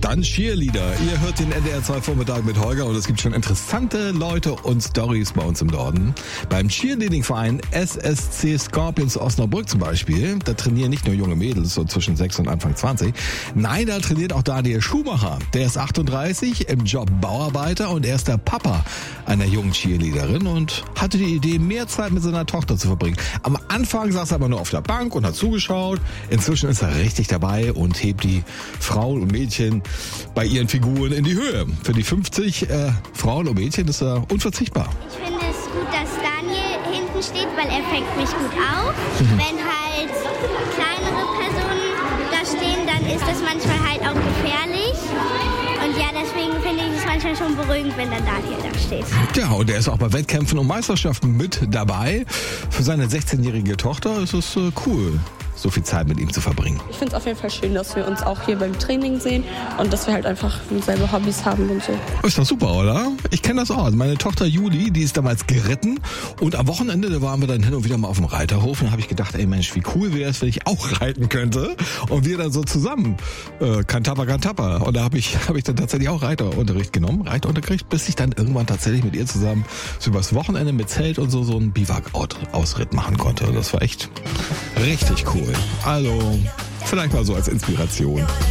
Dann Cheerleader. Ihr hört den NDR 2 Vormittag mit Holger und es gibt schon interessante Leute und Stories bei uns im Norden. Beim Cheerleading-Verein SSC Scorpions Osnabrück zum Beispiel, da trainieren nicht nur junge Mädels so zwischen 6 und Anfang 20. Nein, da trainiert auch Daniel Schumacher. Der ist 38, im Job Bauarbeiter und er ist der Papa einer jungen Cheerleaderin und hatte die Idee, mehr Zeit mit seiner Tochter zu verbringen. Am Anfang saß er aber nur auf der Bank und hat zugeschaut. Inzwischen ist er richtig dabei und hebt die Frauen und Mädchen bei ihren Figuren in die Höhe. Für die 50 Frauen und Mädchen ist er unverzichtbar. Ich finde es gut, dass Daniel hinten steht, weil er fängt mich gut auf. Wenn halt kleinere Personen da stehen, dann ist das manchmal halt auch gefährlich. Und ja, deswegen finde ich es manchmal schon beruhigend, wenn dann Daniel da steht. Ja, und er ist auch bei Wettkämpfen und Meisterschaften mit dabei. Für seine 16-jährige Tochter ist es cool, so viel Zeit mit ihm zu verbringen. Ich finde es auf jeden Fall schön, dass wir uns auch hier beim Training sehen und dass wir halt einfach selbe Hobbys haben und so. Ist doch super, oder? Ich kenne das auch. Also meine Tochter Juli, die ist damals geritten und am Wochenende, da waren wir dann hin und wieder mal auf dem Reiterhof und da habe ich gedacht, ey Mensch, wie cool wäre es, wenn ich auch reiten könnte und wir dann so zusammen Kantapper. Und da habe ich dann tatsächlich auch Reitunterricht genommen, bis ich dann irgendwann tatsächlich mit ihr zusammen so übers Wochenende mit Zelt und so einen Biwak-Ausritt machen konnte. Das war echt richtig cool. Also, vielleicht mal so als Inspiration.